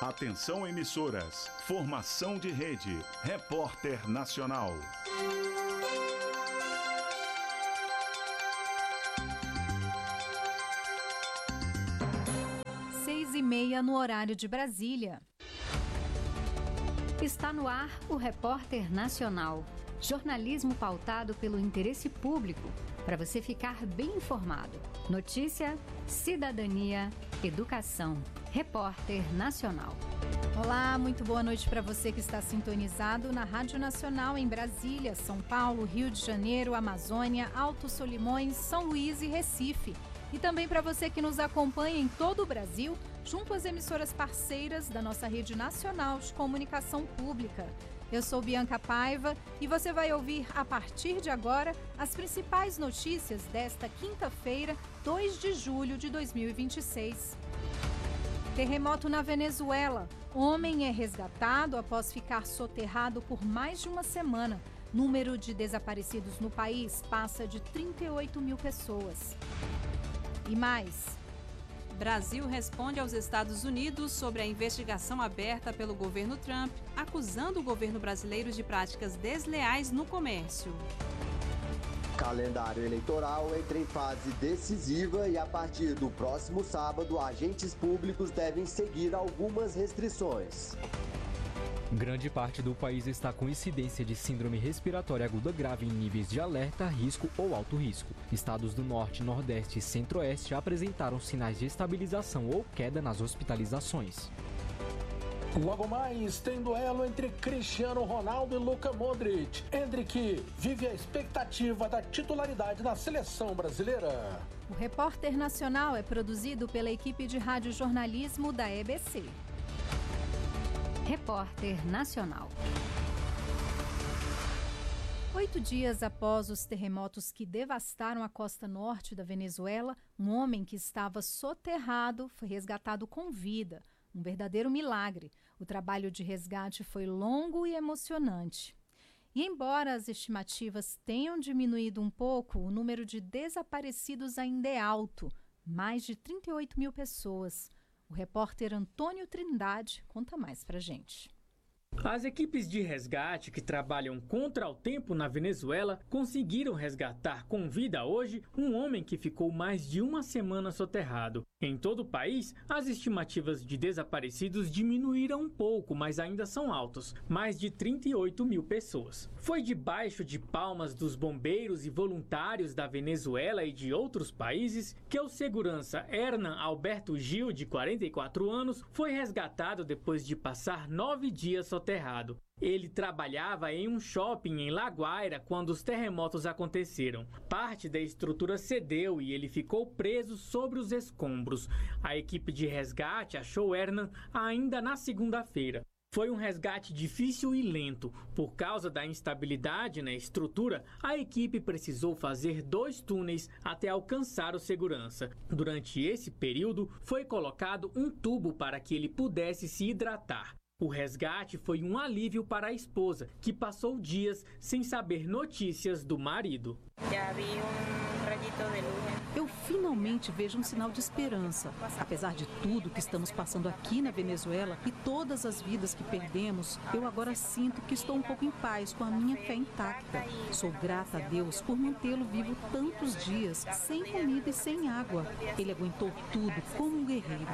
Atenção emissoras, formação de rede, Repórter Nacional. 6h30 no horário de Brasília. Está no ar o Repórter Nacional. Jornalismo pautado pelo interesse público, para você ficar bem informado. Notícia, cidadania, educação. Repórter Nacional. Olá, muito boa noite para você que está sintonizado na Rádio Nacional em Brasília, São Paulo, Rio de Janeiro, Amazônia, Alto Solimões, São Luís e Recife. E também para você que nos acompanha em todo o Brasil, junto às emissoras parceiras da nossa rede nacional de comunicação pública. Eu sou Bianca Paiva e você vai ouvir a partir de agora as principais notícias desta quinta-feira, 2 de julho de 2026. Terremoto na Venezuela. Homem é resgatado após ficar soterrado por mais de uma semana. Número de desaparecidos no país passa de 38 mil pessoas. E mais. Brasil responde aos Estados Unidos sobre a investigação aberta pelo governo Trump, acusando o governo brasileiro de práticas desleais no comércio. Calendário eleitoral entra em fase decisiva e a partir do próximo sábado, agentes públicos devem seguir algumas restrições. Grande parte do país está com incidência de síndrome respiratória aguda grave em níveis de alerta, risco ou alto risco. Estados do Norte, Nordeste e Centro-Oeste apresentaram sinais de estabilização ou queda nas hospitalizações. Logo mais, tem duelo entre Cristiano Ronaldo e Luka Modric. Endrick vive a expectativa da titularidade na seleção brasileira. O Repórter Nacional é produzido pela equipe de radiojornalismo da EBC. Repórter Nacional. 8 dias após os terremotos que devastaram a costa norte da Venezuela, um homem que estava soterrado foi resgatado com vida. Um verdadeiro milagre. O trabalho de resgate foi longo e emocionante. E embora as estimativas tenham diminuído um pouco, o número de desaparecidos ainda é alto. Mais de 38 mil pessoas. O repórter Antônio Trindade conta mais pra gente. As equipes de resgate que trabalham contra o tempo na Venezuela conseguiram resgatar com vida hoje um homem que ficou mais de uma semana soterrado. Em todo o país, as estimativas de desaparecidos diminuíram um pouco, mas ainda são altos, mais de 38 mil pessoas. Foi debaixo de palmas dos bombeiros e voluntários da Venezuela e de outros países que o segurança Hernan Alberto Gil, de 44 anos, foi resgatado depois de passar 9 dias soterrado. Ele trabalhava em um shopping em La Guaira quando os terremotos aconteceram. Parte da estrutura cedeu e ele ficou preso sobre os escombros. A equipe de resgate achou Hernan ainda na segunda-feira. Foi um resgate difícil e lento. Por causa da instabilidade na estrutura, a equipe precisou fazer 2 túneis até alcançar o segurança. Durante esse período, foi colocado um tubo para que ele pudesse se hidratar. O resgate foi um alívio para a esposa, que passou dias sem saber notícias do marido. Eu finalmente vejo um sinal de esperança. Apesar de tudo que estamos passando aqui na Venezuela e todas as vidas que perdemos, eu agora sinto que estou um pouco em paz com a minha fé intacta. Sou grata a Deus por mantê-lo vivo tantos dias, sem comida e sem água. Ele aguentou tudo como um guerreiro.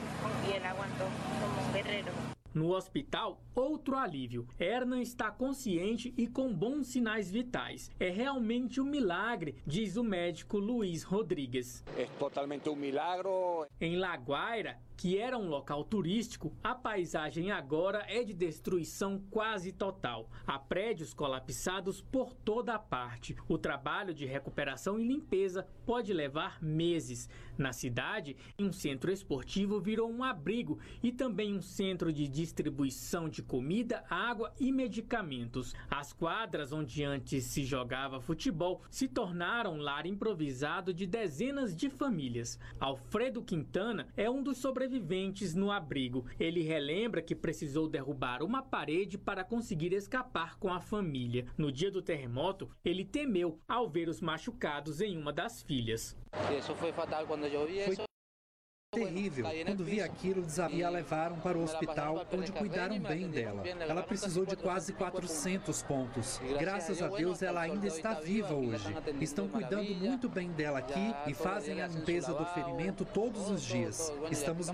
No hospital, outro alívio. Hernan está consciente e com bons sinais vitais. É realmente um milagre, diz o médico Luiz Rodrigues. É totalmente um milagre. Em La Guaira, que era um local turístico, a paisagem agora é de destruição quase total. Há prédios colapsados por toda a parte. O trabalho de recuperação e limpeza pode levar meses. Na cidade, um centro esportivo virou um abrigo e também um centro de distribuição de comida, água e medicamentos. As quadras onde antes se jogava futebol se tornaram lar improvisado de dezenas de famílias. Alfredo Quintana é um dos sobreviventes no abrigo. Ele relembra que precisou derrubar uma parede para conseguir escapar com a família. No dia do terremoto, ele temeu ao ver os machucados em uma das filhas. Isso foi fatal quando eu vi isso. terrível. Quando vi aquilo, e a levaram para o hospital, onde cuidaram bem dela. Ela precisou de quase 400 pontos. Graças a Deus, ela ainda está viva hoje. Estão cuidando muito bem dela aqui e fazem a limpeza do ferimento todos os dias. Estamos